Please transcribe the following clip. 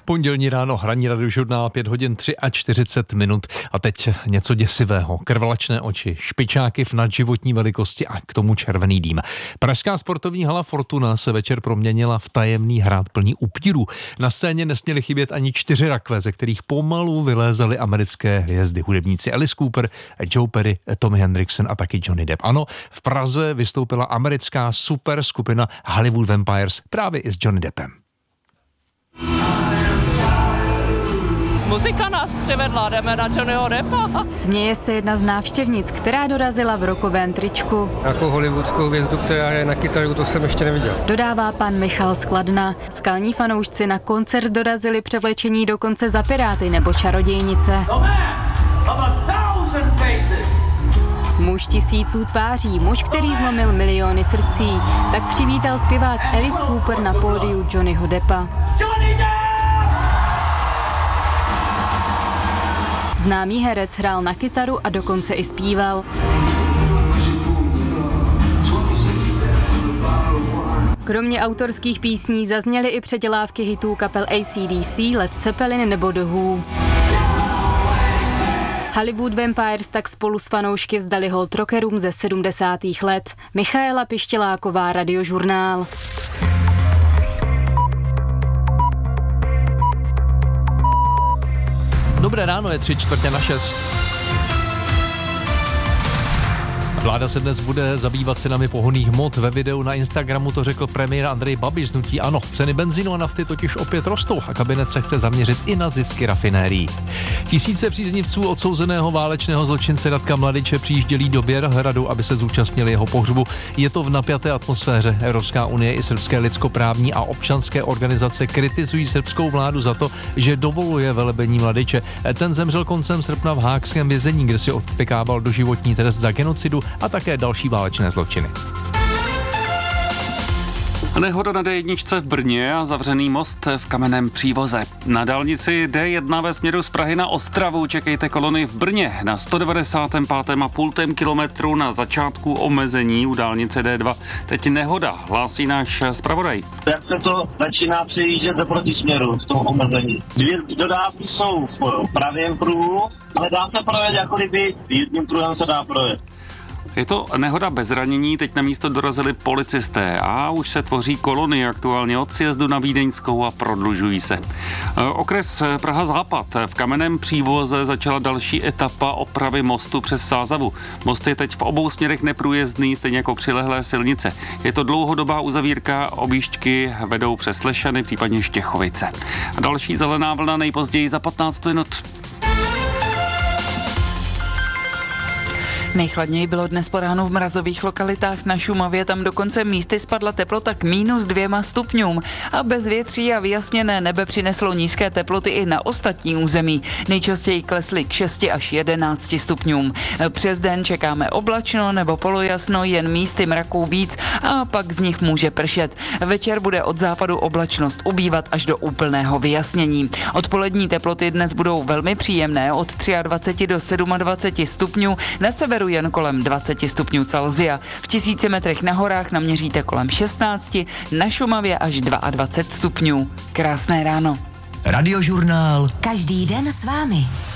Pondělní ráno, hraní Radiožurnál, 5 hodin 43 minut a teď něco děsivého. Krvlačné oči, špičáky v nadživotní velikosti a k tomu červený dým. Pražská sportovní hala Fortuna se večer proměnila v tajemný hrad plný upírů. Na scéně nesměly chybět ani 4 rakve, ze kterých pomalu vylézaly americké hvězdy. Hudebníci Alice Cooper, Joe Perry, Tommy Hendrickson a taky Johnny Depp. Ano, v Praze vystoupila americká super skupina Hollywood Vampires právě i s Johnny Deppem. Muzika nás přivedla, jdeme na Johnnyho Deppa. Směje se jedna z návštěvnic, která dorazila v rokovém tričku. Jako hollywoodskou hvězdu, která je na kytaru, to jsem ještě neviděl. Dodává pan Michal z Kladna. Skalní fanoušci na koncert dorazili převlečení dokonce za piráty nebo čarodějnice. Muž tisíců tváří, muž, který zlomil miliony srdcí, tak přivítal zpěvák Alice Cooper na pódiu Johnnyho Deppa. Známý herec hrál na kytaru a dokonce i zpíval. Kromě autorských písní zazněly i předělávky hitů kapel AC/DC, Led Zeppelin nebo The Who. Hollywood Vampires tak spolu s fanoušky vzdali hold rockerům ze 70. let. Michaela Pištěláková, Radiožurnál. Dobré ráno, je 3:45. Vláda se dnes bude zabývat cenami pohonných hmot. Ve videu na Instagramu to řekl premiér Andrej Babiš z hnutí ANO. Ceny benzínu a nafty totiž opět rostou a kabinet se chce zaměřit i na zisky rafinérií. Tisíce příznivců odsouzeného válečného zločince Radka Mladiče přijížděli do Bělehradu, aby se zúčastnili jeho pohřbu. Je to v napjaté atmosféře. Evropská unie i srbské lidskoprávní a občanské organizace kritizují srbskou vládu za to, že dovoluje velebení Mladiče. Ten zemřel koncem srpna v haagském vězení, kde si odpykával doživotní trest za genocidu a také další válečné zločiny. Nehoda na D1 v Brně a zavřený most v Kamenném Přívoze. Na dálnici D1 ve směru z Prahy na Ostravu čekejte kolony v Brně. Na 195,5 kilometru na začátku omezení u dálnice D2. Teď nehoda, hlásí náš zpravodaj. Jak se to začíná přejíždět do protisměru v tom omezení. 2 dodávky jsou v pravém pruhu, ale dá se projet, jako kdyby jedním pruhem se dá projet. Je to nehoda bez zranění, teď na místo dorazili policisté a už se tvoří kolony aktuálně od sjezdu na Vídeňskou a prodlužují se. Okres Praha-Západ. V Kamenném Přívoze začala další etapa opravy mostu přes Sázavu. Most je teď v obou směrech neprůjezdný, stejně jako přilehlé silnice. Je to dlouhodobá uzavírka, objížďky vedou přes Lešany, případně Štěchovice. A další zelená vlna nejpozději za 15 minut. Nejchladněji bylo dnes po ránu v mrazových lokalitách na Šumavě, tam dokonce místy spadla teplota k -2 stupňům a bezvětří a vyjasněné nebe přineslo nízké teploty i na ostatní území. Nejčastěji klesly k 6 až 11 stupňům. Přes den čekáme oblačno nebo polojasno, jen místy mraků víc a pak z nich může pršet. Večer bude od západu oblačnost ubývat až do úplného vyjasnění. Odpolední teploty dnes budou velmi příjemné, od 23 do 27 stupňů, na severu jen kolem 20 stupňů Celsia. V 1000 metrech na horách naměříte kolem 16, na Šumavě až 22 stupňů. Krásné ráno. Radiožurnál. Každý den s vámi.